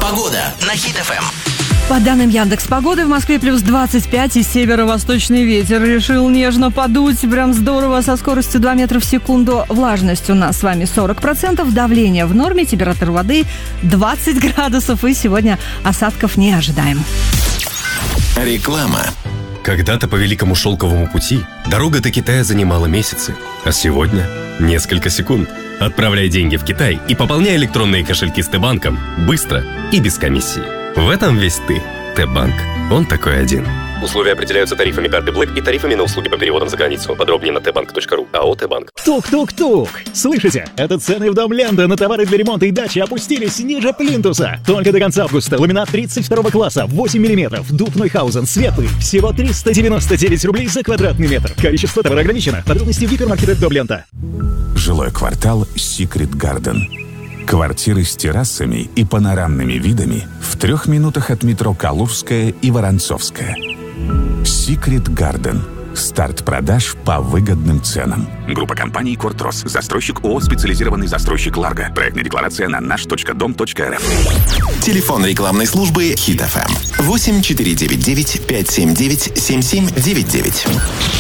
Погода на Хит ФМ. По данным Яндекс.Погоды, в Москве плюс 25, и северо-восточный ветер решил нежно подуть. Прям здорово, со скоростью 2 метра в секунду. Влажность у нас с вами 40%, давление в норме, температура воды 20 градусов. И сегодня осадков не ожидаем. Реклама. Когда-то по Великому Шелковому пути дорога до Китая занимала месяцы, а сегодня несколько секунд. Отправляй деньги в Китай и пополняй электронные кошельки с Т-банком быстро и без комиссии. В этом весь ты. Т-банк. Он такой один. Условия определяются тарифами карты Black и тарифами на услуги по переводам за границу. Подробнее на tbank.ru. АО «Т-банк». Тук-тук-тук! Слышите? Это цены в Дом Ленда на товары для ремонта и дачи опустились ниже плинтуса. Только до конца августа. Ламинат 32 класса, 8 мм, дуб Нойхаузен, светлый. Всего 399 рублей за квадратный метр. Количество товара ограничено. Подробности в гипермаркетах Дом Ленда. Жилой квартал Secret Garden. Квартиры с террасами и панорамными видами в 3 минутах от метро Калужская и Воронцовская. Secret Garden. Старт продаж по выгодным ценам. Группа компаний «Кортрос». Застройщик ООО «Специализированный застройщик Ларго». Проектная декларация на наш.дом.рф. Телефон рекламной службы Хит ФМ. 8499 579 7799.